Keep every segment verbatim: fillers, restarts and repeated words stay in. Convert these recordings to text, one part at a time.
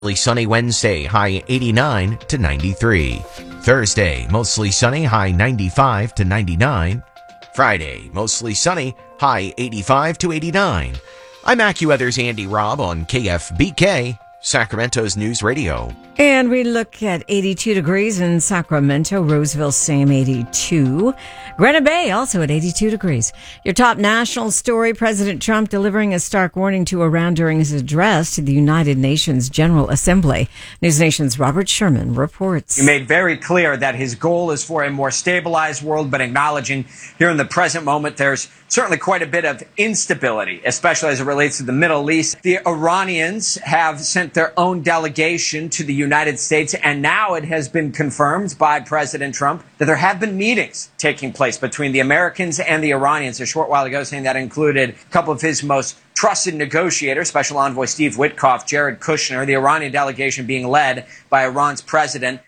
Sunny Wednesday, high eighty-nine to ninety-three. Thursday, mostly sunny, high ninety-five to ninety-nine. Friday, mostly sunny, high eighty-five to eighty-nine. I'm AccuWeather's Andy Robb on K F B K, Sacramento's News Radio. And we look at eighty-two degrees in Sacramento, Roseville, same eighty-two. Granite Bay also at eighty-two degrees. Your top national story, President Trump delivering a stark warning to Iran during his address to the United Nations General Assembly. News Nation's Robert Sherman reports. He made very clear that his goal is for a more stabilized world, but acknowledging here in the present moment there's certainly quite a bit of instability, especially as it relates to the Middle East. The Iranians have sent their own delegation to the United States, and now it has been confirmed by President Trump that there have been meetings taking place between the Americans and the Iranians a short while ago, saying that included a couple of his most trusted negotiators, Special Envoy Steve Witkoff, Jared Kushner, the Iranian delegation being led by Iran's president.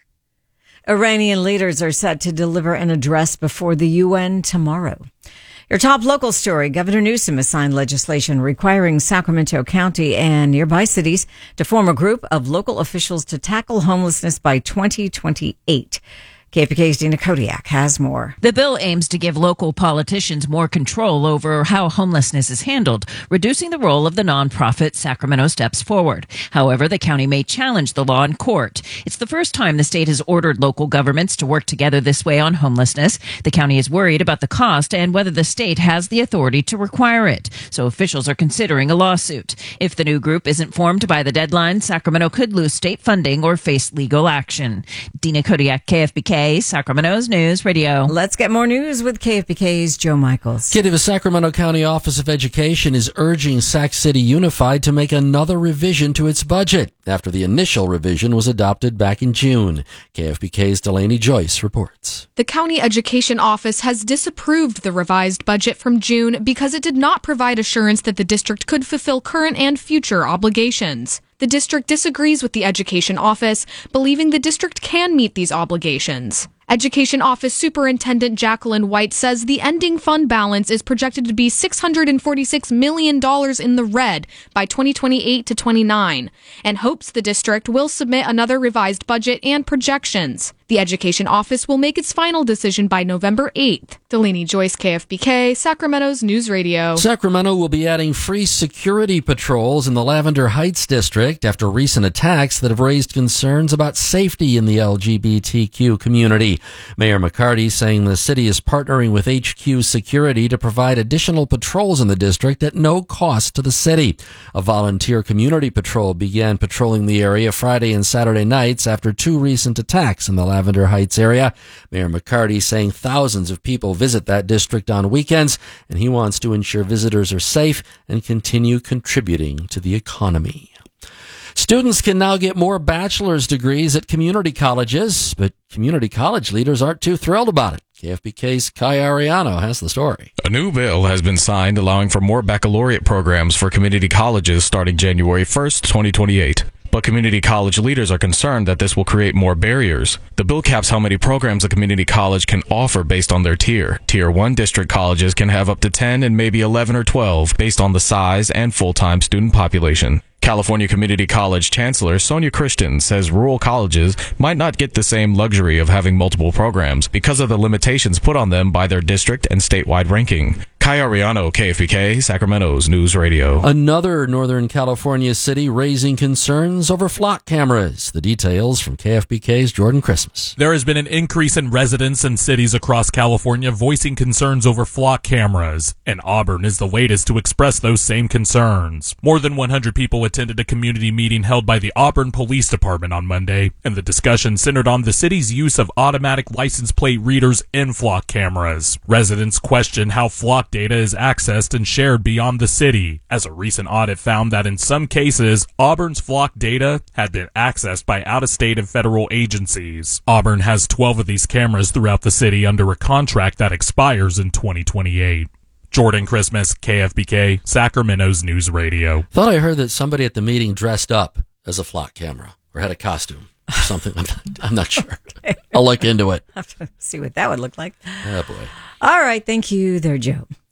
Iranian leaders are set to deliver an address before the U N tomorrow. Your top local story, Governor Newsom has signed legislation requiring Sacramento County and nearby cities to form a group of local officials to tackle homelessness by twenty twenty-eight. K F B K's Dina Kodiak has more. The bill aims to give local politicians more control over how homelessness is handled, reducing the role of the nonprofit Sacramento Steps Forward. However, the county may challenge the law in court. It's the first time the state has ordered local governments to work together this way on homelessness. The county is worried about the cost and whether the state has the authority to require it. So officials are considering a lawsuit. If the new group isn't formed by the deadline, Sacramento could lose state funding or face legal action. Dina Kodiak, K F B K. Sacramento's News Radio. Let's get more news with K F B K's Joe Michaels. Kitty, the Sacramento County Office of Education is urging Sac City Unified to make another revision to its budget after the initial revision was adopted back in June. K F B K's Delaney Joyce reports. The County Education Office has disapproved the revised budget from June because it did not provide assurance that the district could fulfill current and future obligations. The district disagrees with the Education Office, believing the district can meet these obligations. Education Office Superintendent Jacqueline White says the ending fund balance is projected to be six hundred forty-six million dollars in the red by twenty twenty-eight to twenty-nine, and hopes the district will submit another revised budget and projections. The Education Office will make its final decision by November eighth. Delaney Joyce, K F B K, Sacramento's News Radio. Sacramento will be adding free security patrols in the Lavender Heights district after recent attacks that have raised concerns about safety in the L G B T Q community. Mayor McCarty saying the city is partnering with H Q Security to provide additional patrols in the district at no cost to the city. A volunteer community patrol began patrolling the area Friday and Saturday nights after two recent attacks in the Lavender Heights area. Mayor McCarty saying thousands of people visit that district on weekends, and he wants to ensure visitors are safe and continue contributing to the economy. Students can now get more bachelor's degrees at community colleges, but community college leaders aren't too thrilled about it. K F B K's Kai Ariano has the story. A new bill has been signed allowing for more baccalaureate programs for community colleges starting January first, twenty twenty-eight. But community college leaders are concerned that this will create more barriers. The bill caps how many programs a community college can offer based on their tier. Tier one district colleges can have up to ten and maybe eleven or twelve based on the size and full-time student population. California Community College Chancellor Sonia Christian says rural colleges might not get the same luxury of having multiple programs because of the limitations put on them by their district and statewide ranking. Kai Ariano, K F B K, Sacramento's News Radio. Another Northern California city raising concerns over flock cameras. The details from K F B K's Jordan Christmas. There has been an increase in residents in cities across California voicing concerns over flock cameras, and Auburn is the latest to express those same concerns. More than one hundred people attended a community meeting held by the Auburn Police Department on Monday, and the discussion centered on the city's use of automatic license plate readers in flock cameras. Residents question how flock data is accessed and shared beyond the city, as a recent audit found that in some cases, Auburn's flock data had been accessed by out-of-state and federal agencies. Auburn has twelve of these cameras throughout the city under a contract that expires in twenty twenty-eight. Jordan Christmas, K F B K, Sacramento's News Radio. Thought I heard that somebody at the meeting dressed up as a flock camera or had a costume or something. I'm not, I'm not sure. Okay. I'll look into it. I'll have to see what that would look like. Oh, boy. All right. Thank you there, Joe.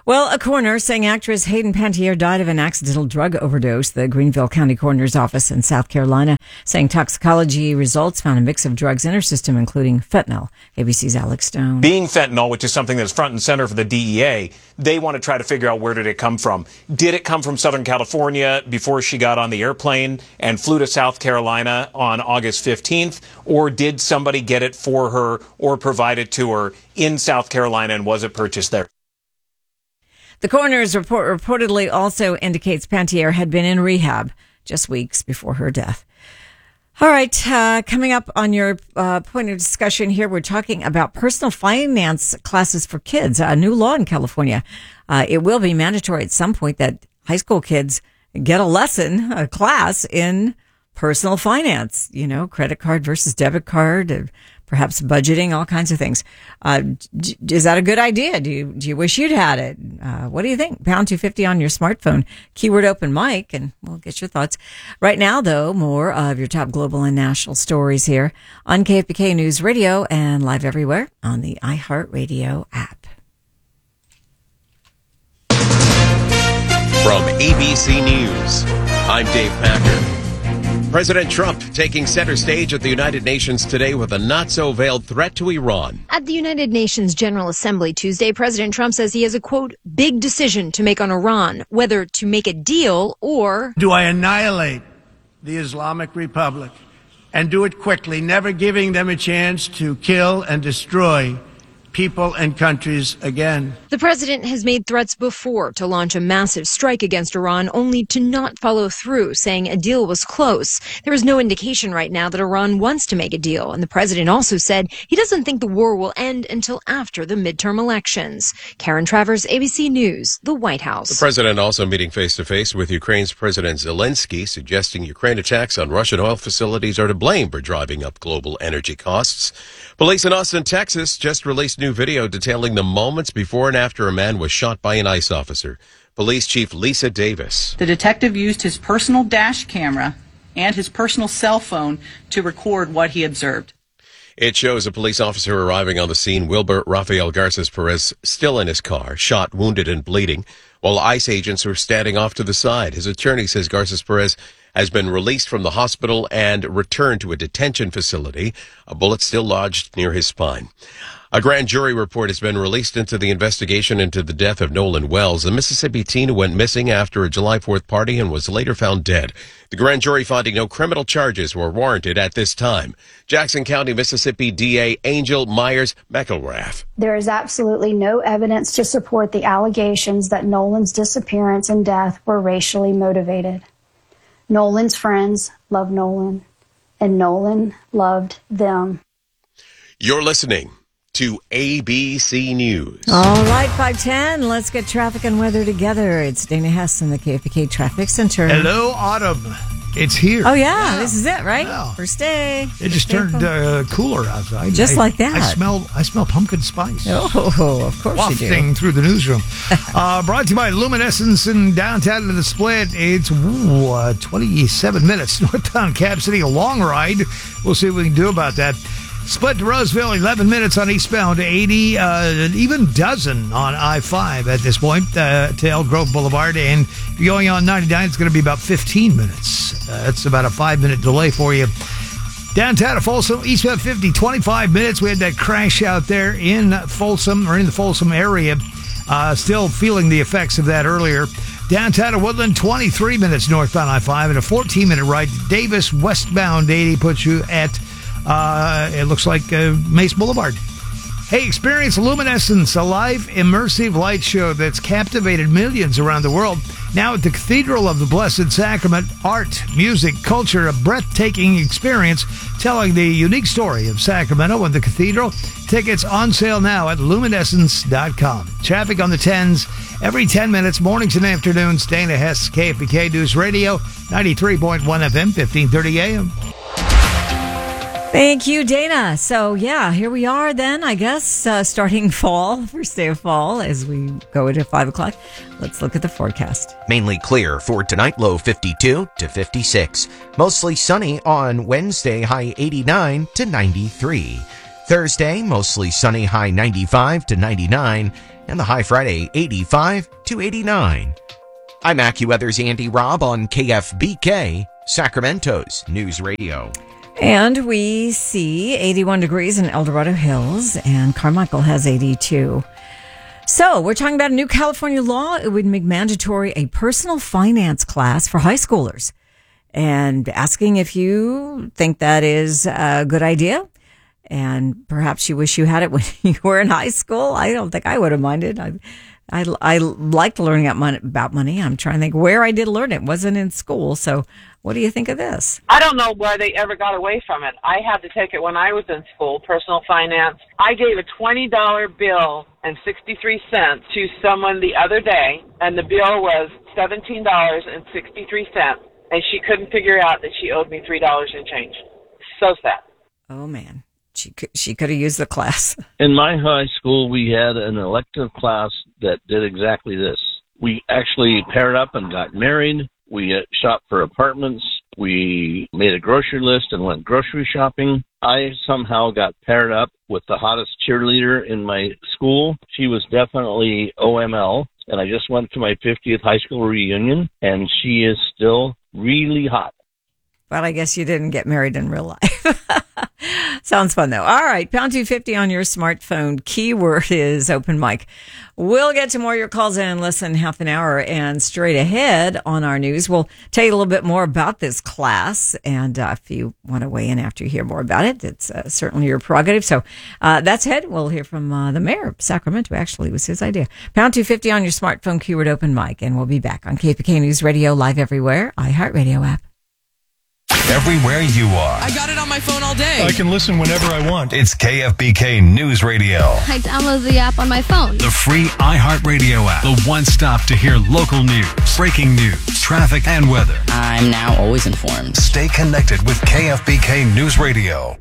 Well, a coroner saying actress Hayden Panettiere died of an accidental drug overdose. The Greenville County Coroner's Office in South Carolina saying toxicology results found a mix of drugs in her system, including fentanyl. A B C's Alex Stone. Being fentanyl, which is something that's front and center for the D E A, they want to try to figure out where did it come from. Did it come from Southern California before she got on the airplane and flew to South Carolina on August fifteenth? Or did somebody get it for her or provide it to her in South Carolina, and was it purchased there? The coroner's report reportedly also indicates Panettiere had been in rehab just weeks before her death. All right, uh, coming up on your uh, point of discussion here, we're talking about personal finance classes for kids, a new law in California. Uh, it will be mandatory at some point that high school kids get a lesson, a class in personal finance, you know, credit card versus debit card, uh, perhaps budgeting, all kinds of things. Uh, d- is that a good idea? Do you, do you wish you'd had it? Uh, what do you think? Pound two fifty on your smartphone, keyword open mic, and we'll get your thoughts. Right now, though, more of your top global and national stories here on K F B K News Radio and live everywhere on the iHeartRadio app. From A B C News, I'm Dave Packer. President Trump taking center stage at the United Nations today with a not-so-veiled threat to Iran. At the United Nations General Assembly Tuesday, President Trump says he has a, quote, big decision to make on Iran, whether to make a deal or... Do I annihilate the Islamic Republic and do it quickly, never giving them a chance to kill and destroy people and countries again? The president has made threats before to launch a massive strike against Iran, only to not follow through, saying a deal was close. There is no indication right now that Iran wants to make a deal, and the president also said he doesn't think the war will end until after the midterm elections. Karen Travers, A B C News, the White House. The president also meeting face-to-face with Ukraine's President Zelensky, suggesting Ukraine attacks on Russian oil facilities are to blame for driving up global energy costs. Police in Austin, Texas, just released new video detailing the moments before and after a man was shot by an ICE officer. Police Chief Lisa Davis. The detective used his personal dash camera and his personal cell phone to record what he observed. It shows a police officer arriving on the scene, Wilbur Rafael Garces Perez, still in his car, shot, wounded, and bleeding, while ICE agents were standing off to the side. His attorney says Garces Perez has been released from the hospital and returned to a detention facility, a bullet still lodged near his spine. A grand jury report has been released into the investigation into the death of Nolan Wells, a Mississippi teen who went missing after a July fourth party and was later found dead. The grand jury finding no criminal charges were warranted at this time. Jackson County, Mississippi D A Angel Myers McElrath. There is absolutely no evidence to support the allegations that Nolan's disappearance and death were racially motivated. Nolan's friends loved Nolan, and Nolan loved them. You're listening to A B C News. All right, five ten. Let's get traffic and weather together. It's Dana Hess in the K F B K Traffic Center. Hello, autumn. It's here. Oh, yeah. yeah. This is it, right? Yeah. First day. It just turned uh, cooler outside. Just I, like that. I smell I smell pumpkin spice. Oh, of course Wafting you do. through the newsroom. uh, brought to you by Luminescence in downtown to the Split. It's ooh, uh, twenty-seven minutes northbound Cap City, a long ride. We'll see what we can do about that. Split to Roseville, eleven minutes on eastbound eighty, uh, an even dozen on I five at this point uh, to Elk Grove Boulevard. And if you're going on ninety-nine, it's going to be about fifteen minutes. Uh, that's about a five-minute delay for you. Downtown to Folsom, eastbound fifty, twenty-five minutes. We had that crash out there in Folsom, or in the Folsom area. Uh, still feeling the effects of that earlier. Downtown to Woodland, twenty-three minutes northbound I five, and a fourteen-minute ride to Davis, westbound eighty puts you at Uh, it looks like uh, Mace Boulevard. Hey, experience Luminescence, a live immersive light show that's captivated millions around the world. Now at the Cathedral of the Blessed Sacrament, art, music, culture, a breathtaking experience telling the unique story of Sacramento and the Cathedral. Tickets on sale now at luminescence dot com. Traffic on the tens every ten minutes, mornings and afternoons. Dana Hess, K F B K News Radio, ninety-three point one F M, fifteen thirty A M. Thank you, Dana. So, yeah, here we are then, I guess, uh, starting fall, first day of fall, as we go into five o'clock. Let's look at the forecast. Mainly clear for tonight, low fifty-two to fifty-six. Mostly sunny on Wednesday, high eighty-nine to ninety-three. Thursday, mostly sunny, high ninety-five to ninety-nine, and the high Friday, eighty-five to eighty-nine. I'm AccuWeather's Andy Robb on K F B K, Sacramento's News Radio. And we see eighty-one degrees in El Dorado Hills, and Carmichael has eighty-two. So we're talking about a new California law. It would make mandatory a personal finance class for high schoolers, and asking if you think that is a good idea. And perhaps you wish you had it when you were in high school. I don't think I would have minded. I, I, I liked learning about money. I'm trying to think where I did learn it. It wasn't in school. So what do you think of this? I don't know why they ever got away from it. I had to take it when I was in school, personal finance. I gave a twenty dollar bill and sixty-three cents to someone the other day, and the bill was seventeen dollars and sixty-three cents, and she couldn't figure out that she owed me three dollars and change. So sad. Oh, man. She could, she could have used the class. In my high school, we had an elective class that did exactly this. We actually paired up and got married. We uh, shopped for apartments. We made a grocery list and went grocery shopping. I somehow got paired up with the hottest cheerleader in my school. She was definitely O M L, and I just went to my fiftieth high school reunion, and she is still really hot. But I guess you didn't get married in real life. Sounds fun, though. All right, pound two fifty on your smartphone. Keyword is open mic. We'll get to more of your calls in less than half an hour. And straight ahead on our news, we'll tell you a little bit more about this class. And uh, if you want to weigh in after you hear more about it, it's uh, certainly your prerogative. So uh, that's ahead. We'll hear from uh, the mayor of Sacramento. Actually, it was his idea. pound two fifty on your smartphone, keyword open mic. And we'll be back on K F B K News Radio, live everywhere, iHeartRadio app. Everywhere you are. I got it on my phone all day. I can listen whenever I want. It's K F B K News Radio. I download the app on my phone. The free iHeartRadio app. The one stop to hear local news, breaking news, traffic, and weather. I'm now always informed. Stay connected with K F B K News Radio.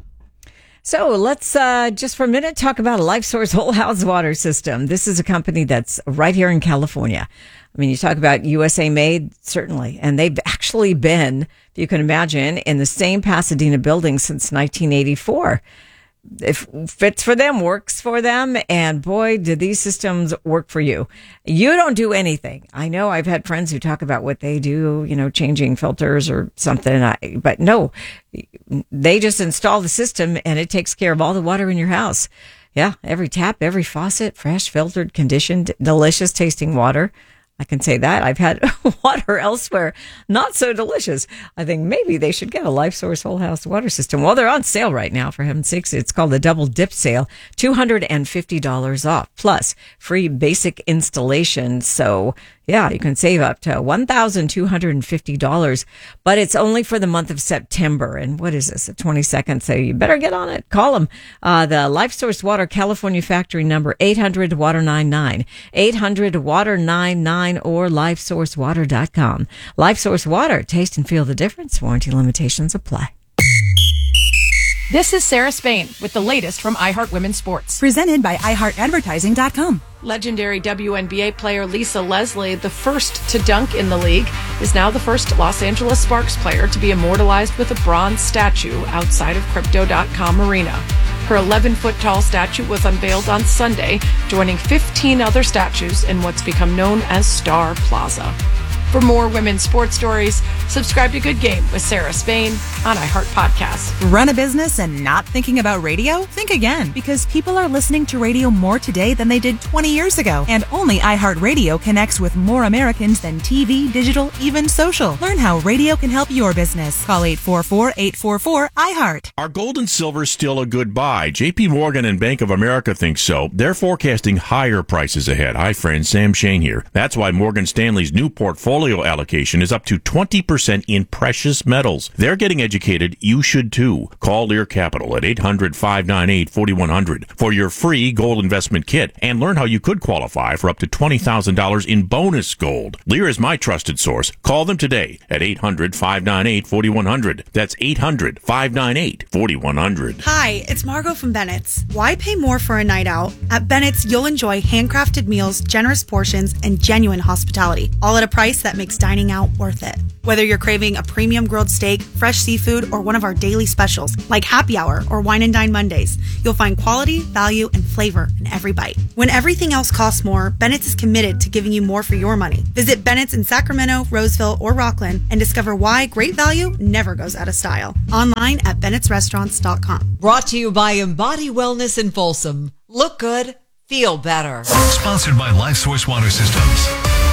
So let's uh, just for a minute talk about LifeSource Whole House Water System. This is a company that's right here in California. I mean, you talk about U S A made, certainly. And they've actually been, if you can imagine, in the same Pasadena building since nineteen eighty-four. It fits for them, works for them. And boy, do these systems work for you. You don't do anything. I know I've had friends who talk about what they do, you know, changing filters or something. I, but no, they just install the system and it takes care of all the water in your house. Yeah, every tap, every faucet, fresh, filtered, conditioned, delicious tasting water. I can say that. I've had water elsewhere, not so delicious. I think maybe they should get a LifeSource Whole House water system. Well, they're on sale right now, for heaven's sakes. It's called the Double Dip Sale, two hundred fifty dollars off, plus free basic installation. So, yeah, you can save up to one thousand two hundred fifty dollars, but it's only for the month of September. And what is this, the twenty-second? So you better get on it. Call them. Uh, the LifeSource Water California factory number, eight hundred water ninety-nine, eight hundred water ninety-nine, or life source water dot com. LifeSource Water, taste and feel the difference. Warranty limitations apply. This is Sarah Spain with the latest from iHeart Women's Sports. Presented by i heart advertising dot com. Legendary W N B A player Lisa Leslie, the first to dunk in the league, is now the first Los Angeles Sparks player to be immortalized with a bronze statue outside of Crypto dot com arena. Her eleven-foot-tall statue was unveiled on Sunday, joining fifteen other statues in what's become known as Star Plaza. For more women's sports stories, subscribe to Good Game with Sarah Spain on iHeart Podcasts. Run a business and not thinking about radio? Think again, because people are listening to radio more today than they did twenty years ago. And only iHeartRadio connects with more Americans than T V, digital, even social. Learn how radio can help your business. Call eight four four, eight four four, I heart. Are gold and silver still a good buy? J P Morgan and Bank of America think so. They're forecasting higher prices ahead. Hi, friends. Sam Shane here. That's why Morgan Stanley's new portfolio allocation is up to twenty percent in precious metals. They're getting educated. You should too. Call Lear Capital at eight hundred, five nine eight, four one zero zero for your free gold investment kit and learn how you could qualify for up to twenty thousand dollars in bonus gold. Lear is my trusted source. Call them today at eight hundred, five nine eight, four one zero zero. That's eight hundred, five nine eight, four one zero zero. Hi, it's Margot from Bennett's. Why pay more for a night out? At Bennett's, you'll enjoy handcrafted meals, generous portions, and genuine hospitality, all at a price that that makes dining out worth it. Whether you're craving a premium grilled steak, fresh seafood, or one of our daily specials, like Happy Hour or Wine and Dine Mondays, you'll find quality, value, and flavor in every bite. When everything else costs more, Bennett's is committed to giving you more for your money. Visit Bennett's in Sacramento, Roseville, or Rockland and discover why great value never goes out of style. Online at bennetts restaurants dot com. Brought to you by Embody Wellness in Folsom. Look good, feel better. Sponsored by LifeSource Water Systems.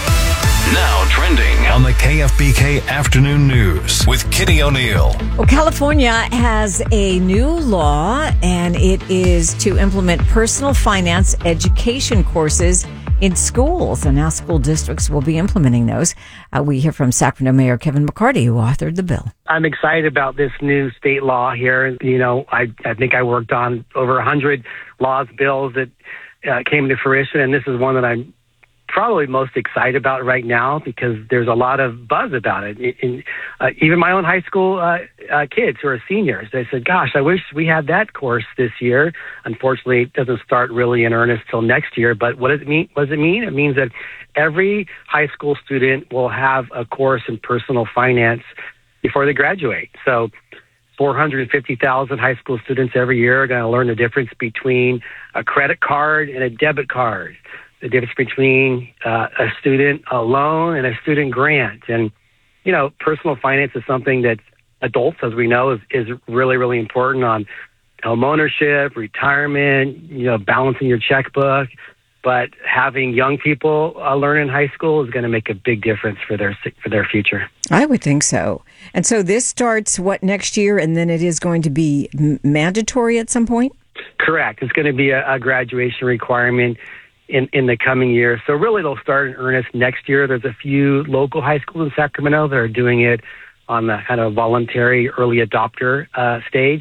Now trending on the K F B K Afternoon News with Kitty O'Neill. Well, California has a new law, and it is to implement personal finance education courses in schools, and now school districts will be implementing those. Uh, we hear from Sacramento Mayor Kevin McCarty, who authored the bill. I'm excited about this new state law here. You know, I, I think I worked on over one hundred laws, bills that uh, came to fruition, and this is one that I'm probably most excited about right now because there's a lot of buzz about it. In, uh, even my own high school uh, uh, kids who are seniors, they said, gosh, I wish we had that course this year. Unfortunately, it doesn't start really in earnest till next year. But what does it mean? What does it mean? It means that every high school student will have a course in personal finance before they graduate. So four hundred fifty thousand high school students every year are going to learn the difference between a credit card and a debit card, the difference between uh, a student a loan and a student grant. And, you know, personal finance is something that adults, as we know, is, is really, really important on home ownership, retirement, you know, balancing your checkbook. But having young people uh, learn in high school is going to make a big difference for their for their future. I would think so. And so this starts, what, next year, and then it is going to be m- mandatory at some point? Correct. It's going to be a, a graduation requirement in, in the coming year. So really they'll start in earnest next year. There's a few local high schools in Sacramento that are doing it on the kind of voluntary early adopter uh, stage.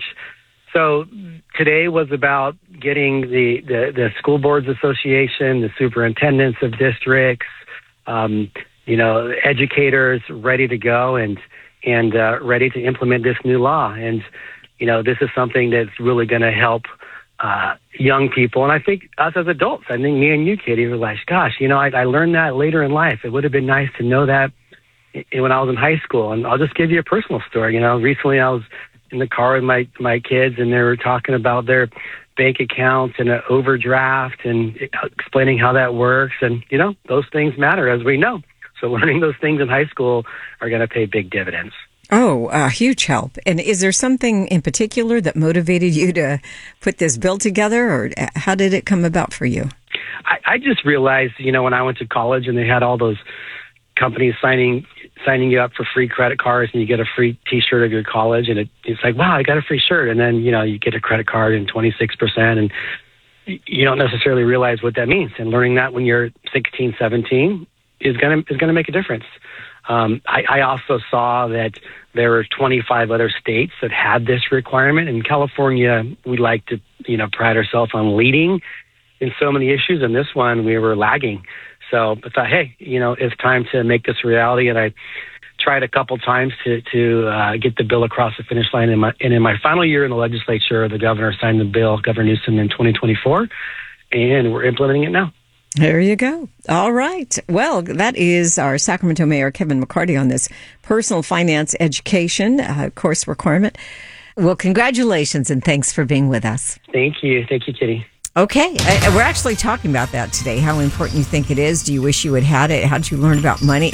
So today was about getting the, the, the School Boards Association, the superintendents of districts, um, you know, educators ready to go and, and uh, ready to implement this new law. And, you know, this is something that's really going to help uh, young people. And I think us as adults, I think me and you, Katie, were like, gosh, you know, I, I learned that later in life. It would have been nice to know that when I was in high school. And I'll just give you a personal story. You know, recently I was in the car with my, my kids, and they were talking about their bank accounts and an overdraft and explaining how that works. And, you know, those things matter, as we know. So learning those things in high school are going to pay big dividends. Oh, a huge help. And is there something in particular that motivated you to put this bill together, or how did it come about for you? I, I just realized, you know, when I went to college and they had all those companies signing signing you up for free credit cards, and you get a free T-shirt of your college, and it, it's like, wow, I got a free shirt. And then, you know, you get a credit card and twenty-six percent, and you don't necessarily realize what that means. And learning that when you're sixteen, seventeen is going to is going to make a difference. Um, I, I also saw that there were twenty-five other states that had this requirement. In California, we like to, you know, pride ourselves on leading in so many issues. And this one, we were lagging. So I thought, hey, you know, it's time to make this a reality. And I tried a couple times to to uh, get the bill across the finish line. In my, and in my final year in the legislature, the governor signed the bill, Governor Newsom, in twenty twenty-four, and we're implementing it now. There you go. All right. Well, that is our Sacramento Mayor, Kevin McCarty, on this personal finance education uh, course requirement. Well, congratulations, and thanks for being with us. Thank you. Thank you, Kitty. Okay. Uh, we're actually talking about that today, how important you think it is. Do you wish you had had it? How did you learn about money?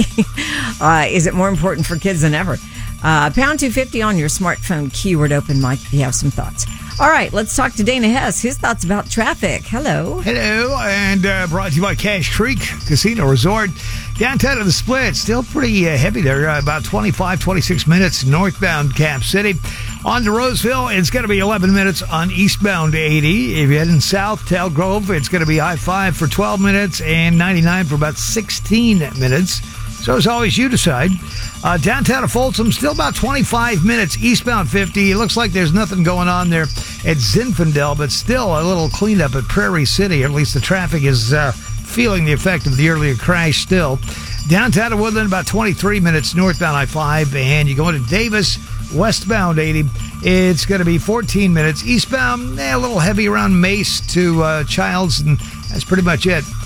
uh, is it more important for kids than ever? Uh, pound two fifty on your smartphone, keyword open mic if you have some thoughts. All right, let's talk to Dana Hess. His thoughts about traffic. Hello. Hello, and uh, brought to you by Cache Creek Casino Resort. Downtown of the Split, still pretty uh, heavy there, uh, about twenty-five, twenty-six minutes northbound Cap City. On to Roseville, it's going to be eleven minutes on eastbound eighty. If you're heading south to Elk Grove, it's going to be I five for twelve minutes and ninety-nine for about sixteen minutes. So as always, you decide. Uh, downtown of Folsom, still about twenty-five minutes eastbound fifty. It looks like there's nothing going on there at Zinfandel, but still a little cleanup at Prairie City. At least the traffic is uh, feeling the effect of the earlier crash still. Downtown of Woodland, about twenty-three minutes northbound I five. And you go into Davis, westbound eighty. It's going to be fourteen minutes. Eastbound, eh, a little heavy around Mace to uh, Childs, and that's pretty much it.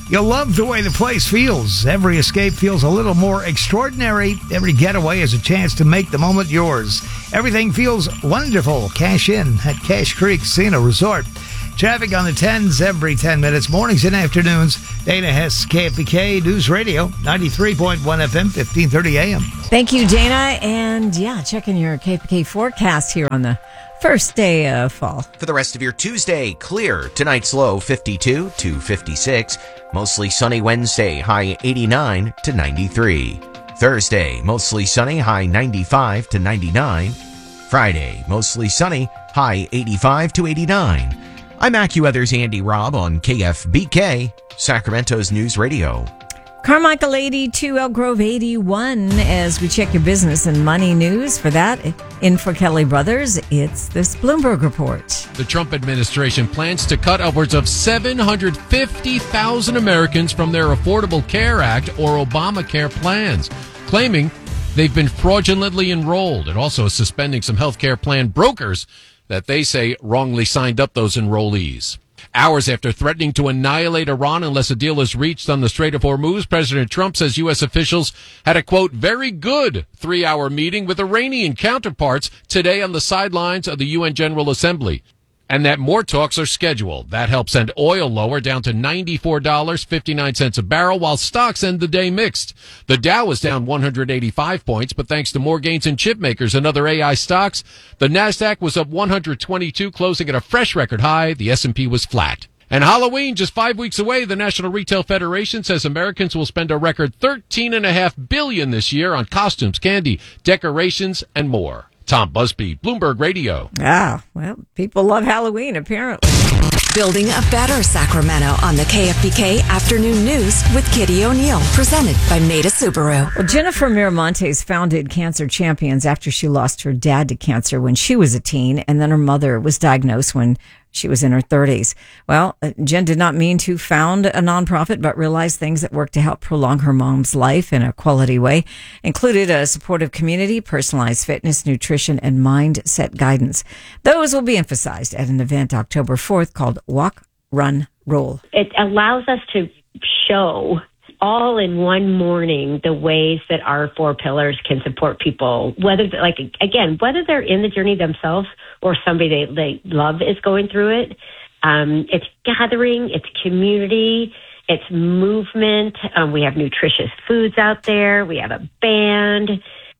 You'll love the way the place feels. Every escape feels a little more extraordinary. Every getaway is a chance to make the moment yours. Everything feels wonderful. Cash in at Cache Creek Casino Resort. Traffic on the tens every ten minutes, mornings and afternoons. Dana Hess, K F B K News Radio, ninety-three point one F M, fifteen thirty A M. Thank you, Dana. And yeah, checking your K F B K forecast here on the first day of fall. For the rest of your Tuesday, clear. Tonight's low fifty-two to fifty-six. Mostly sunny Wednesday, high eighty-nine to ninety-three. Thursday, mostly sunny, high ninety-five to ninety-nine. Friday, mostly sunny, high eighty-five to eighty-nine. I'm AccuWeather's Andy Robb on K F B K, Sacramento's News Radio. Carmichael eighty-two, Elk Grove eighty-one. As we check your business and money news, for that, in for Kelly Brothers, it's this Bloomberg Report. The Trump administration plans to cut upwards of seven hundred fifty thousand Americans from their Affordable Care Act or Obamacare plans, claiming they've been fraudulently enrolled. It also is suspending some health care plan brokers that they say wrongly signed up those enrollees. Hours after threatening to annihilate Iran unless a deal is reached on the Strait of Hormuz, President Trump says U S officials had a, quote, very good three-hour meeting with Iranian counterparts today on the sidelines of the U N General Assembly, and that more talks are scheduled. That helps send oil lower, down to ninety-four dollars and fifty-nine cents a barrel, while stocks end the day mixed. The Dow was down one hundred eighty-five points, but thanks to more gains in chip makers and other A I stocks, the Nasdaq was up one hundred twenty-two, closing at a fresh record high. The S and P was flat. And Halloween, just five weeks away, the National Retail Federation says Americans will spend a record thirteen point five billion dollars this year on costumes, candy, decorations, and more. Tom Busby, Bloomberg Radio. Ah, well, people love Halloween, apparently. Building a better Sacramento on the K F B K Afternoon News with Kitty O'Neill, presented by Maida Subaru. Well, Jennifer Miramontes founded Cancer Champions after she lost her dad to cancer when she was a teen, and then her mother was diagnosed when she was in her thirties. Well, Jen did not mean to found a nonprofit, but realized things that worked to help prolong her mom's life in a quality way included a supportive community, personalized fitness, nutrition, and mindset guidance. Those will be emphasized at an event October fourth called Walk, Run, Roll. It allows us to show all in one morning the ways that our four pillars can support people, whether, like, again, whether they're in the journey themselves or somebody they, they love is going through it. Um, it's gathering, it's community, it's movement. Um, we have nutritious foods out there. We have a band.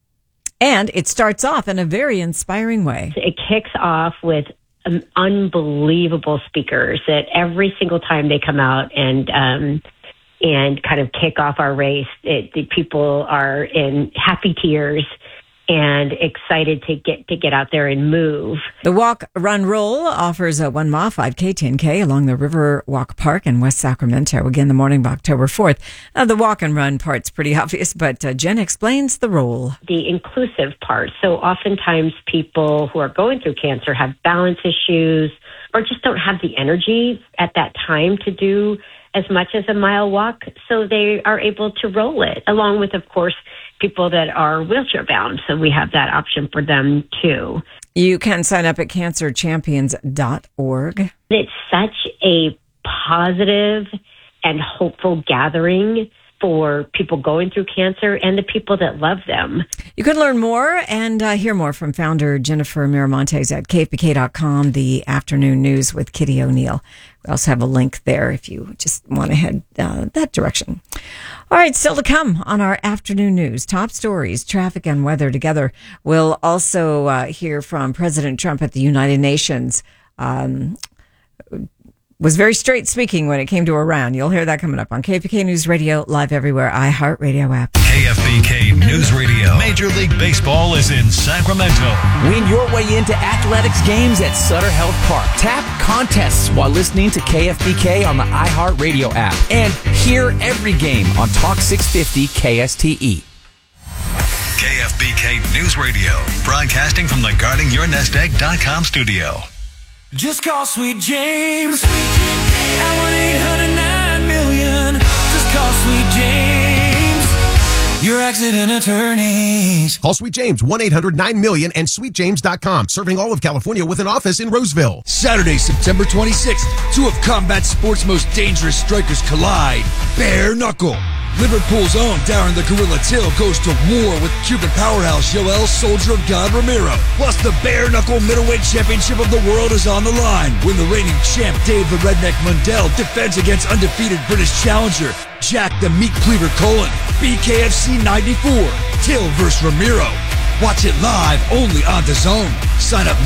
And it starts off in a very inspiring way. It kicks off with um, unbelievable speakers that every single time they come out and um, and kind of kick off our race, it, the people are in happy tears and excited to get to get out there and move. The Walk, Run, Roll offers a one mile, five K, ten K along the Riverwalk Park in West Sacramento. Again, the morning of October fourth. Uh, the walk and run part's pretty obvious, but uh, Jen explains the roll. The inclusive part. So oftentimes people who are going through cancer have balance issues or just don't have the energy at that time to do as much as a mile walk. So they are able to roll it, along with, of course, people that are wheelchair bound. So we have that option for them too. You can sign up at cancer champions dot org. It's such a positive and hopeful gathering for people going through cancer and the people that love them. You can learn more and uh, hear more from founder Jennifer Miramontes at K F B K dot com, the afternoon news with Kitty O'Neill. We also have a link there if you just want to head uh, that direction. All right, still to come on our afternoon news. Top stories, traffic and weather together. We'll also uh, hear from President Trump at the United Nations. Um, was very straight speaking when it came to Iran. You'll hear that coming up on K F B K News Radio, live everywhere, iHeartRadio app. K F B K News Radio. Major League Baseball is in Sacramento. Win your way into athletics games at Sutter Health Park. Tap contests while listening to K F B K on the iHeartRadio app. And hear every game on Talk six fifty K S T E. K F B K News Radio. Broadcasting from the guarding your nest egg dot com studio. Just call Sweet James at one eight hundred nine million. Just call Sweet James. Your accident attorneys. Call Sweet James, one eight hundred nine million and sweet james dot com. Serving all of California with an office in Roseville. Saturday, September twenty-sixth, two of combat sports' most dangerous strikers collide. Bare Knuckle. Liverpool's own Darren the Gorilla Till goes to war with Cuban powerhouse Yoel Soldier of God Romero. Plus, the Bare Knuckle Middleweight Championship of the World is on the line when the reigning champ Dave the Redneck Mundell defends against undefeated British challenger Jack the Meat Cleaver Colin. B K F C ninety-four, Till versus Romero. Watch it live only on D A Z N. Sign up